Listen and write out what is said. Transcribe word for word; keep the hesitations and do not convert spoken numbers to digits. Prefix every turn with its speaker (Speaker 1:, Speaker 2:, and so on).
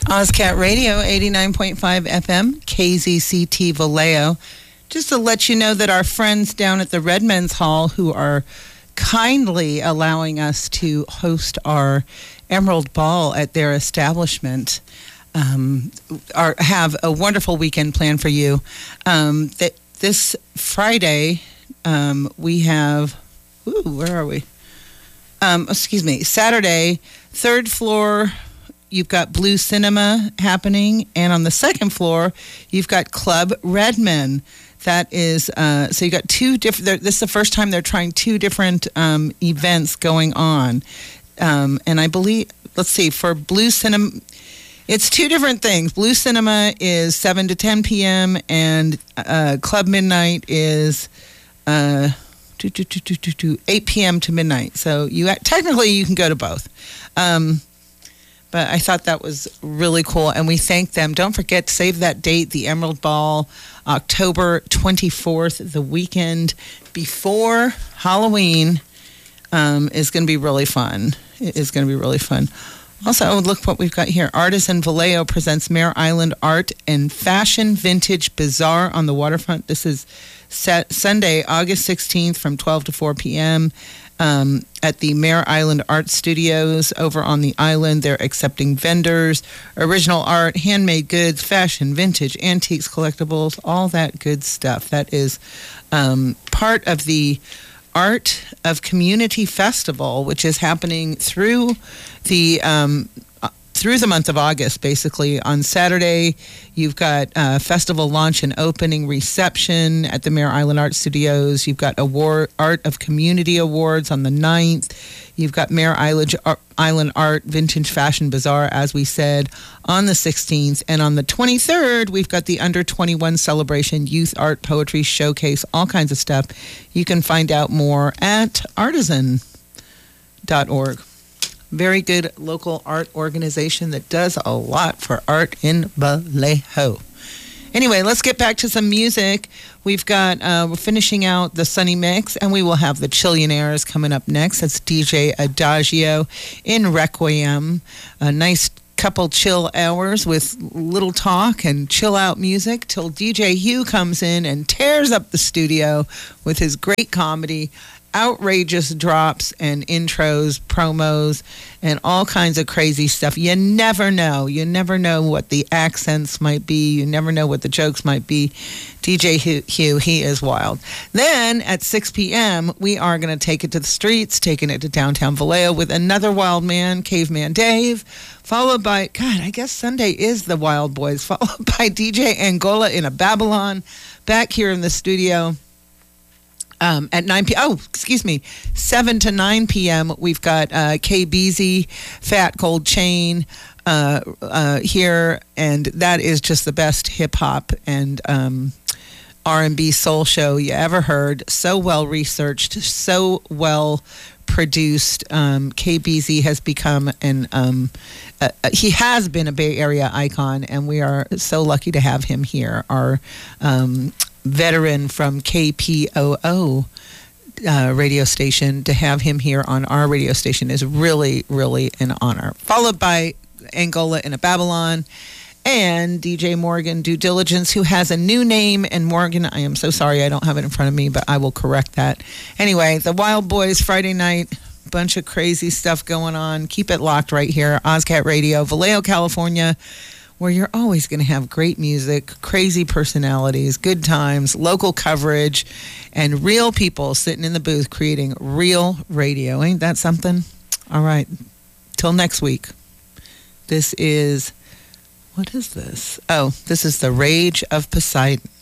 Speaker 1: Ozcat Radio, eighty-nine point five F M, K Z C T Vallejo. Just to let you know that our friends down at the Redmen's Hall, who are kindly allowing us to host our Emerald Ball at their establishment, um, are, have a wonderful weekend planned for you. Um, th- this Friday, um, we have, ooh, where are we? Um, excuse me, Saturday, third floor, you've got Blue Cinema happening, and on the second floor, you've got Club Redmen. That is, uh, so you got two different, this is the first time they're trying two different um, events going on. Um, and I believe, let's see, for Blue Cinema, it's two different things. Blue Cinema is seven to ten p.m., and uh, Club Midnight is uh, eight p.m. to midnight. So you technically you can go to both. Um, but I thought that was really cool, and we thank them. Don't forget to save that date, the Emerald Ball, October twenty-fourth, the weekend before Halloween, um, is going to be really fun. It is going to be really fun. Also, look what we've got here. Artisan Vallejo presents Mare Island Art and Fashion Vintage Bazaar on the waterfront. This is set Sunday, August sixteenth from twelve to four p.m. Um, at the Mare Island Art Studios over on the island. They're accepting vendors, original art, handmade goods, fashion, vintage, antiques, collectibles, all that good stuff. That is um, part of the Art of Community Festival, which is happening through the um, through the month of August, basically. On Saturday, you've got uh, festival launch and opening reception at the Mare Island Art Studios. You've got award, Art of Community Awards on the ninth. You've got Mare Island, Island Art Vintage Fashion Bazaar, as we said, on the sixteenth. And on the twenty-third, we've got the Under twenty-one Celebration Youth Art Poetry Showcase, all kinds of stuff. You can find out more at artisan dot org. Very good local art organization that does a lot for art in Vallejo. Anyway, let's get back to some music. We've got, uh, we're finishing out the Sunny Mix, and we will have the Chillionaires coming up next. That's D J Adagio in Requiem. A nice couple chill hours with little talk and chill out music till D J Hugh comes in and tears up the studio with his great comedy, outrageous drops and intros, promos, and all kinds of crazy stuff. You never know. You never know what the accents might be. You never know what the jokes might be. D J Hugh, he is wild. Then at six p.m., we are going to take it to the streets, taking it to downtown Vallejo with another wild man, Caveman Dave, followed by, God, I guess Sunday is the Wild Boys, followed by D J Angola in a Babylon, back here in the studio. Um, at nine p.m. Oh, excuse me, seven to nine p.m. We've got uh, K B Z, Fat Gold Chain uh, uh, here, and that is just the best hip hop and um, R and B soul show you ever heard. So well researched, so well produced. Um, K B Z has become an um, uh, he has been a Bay Area icon, and we are so lucky to have him here. Our um, veteran from K P O O uh, radio station, to have him here on our radio station is really, really an honor. Followed by Angola in a Babylon and D J Morgan Due Diligence, who has a new name. And Morgan, I am so sorry I don't have it in front of me, but I will correct that. Anyway, the Wild Boys Friday night, bunch of crazy stuff going on. Keep it locked right here, Ozcat Radio, Vallejo, California, where you're always going to have great music, crazy personalities, good times, local coverage, and real people sitting in the booth creating real radio. Ain't that something? All right. Till next week. This is, what is this? Oh, this is The Rage of Poseidon.